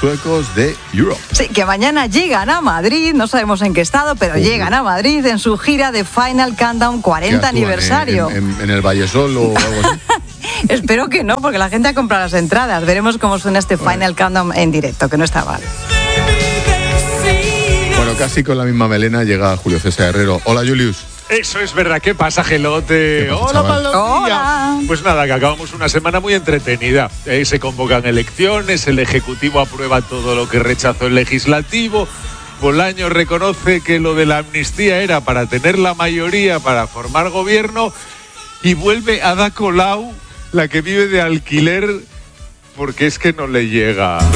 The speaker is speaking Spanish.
suecos de Europe. Sí, que mañana llegan a Madrid, no sabemos en qué estado, pero llegan a Madrid en su gira de Final Countdown 40 aniversario. ¿En el Vallesol o algo así? Espero que no, porque la gente ha comprado las entradas. Veremos cómo suena este Final Countdown en directo, que no está mal. Bueno, casi con la misma melena llega Julio César Herrero. Hola, Julius. Eso es verdad. ¿Qué pasa, Gelote? ¿Qué pasa, Hola, chaval? Palomilla. Hola. Pues nada, que acabamos una semana muy entretenida. Se convocan elecciones, el Ejecutivo aprueba todo lo que rechazó el Legislativo. Bolaño reconoce que lo de la amnistía era para tener la mayoría para formar gobierno y vuelve Ada Colau, la que vive de alquiler, porque es que no le llega.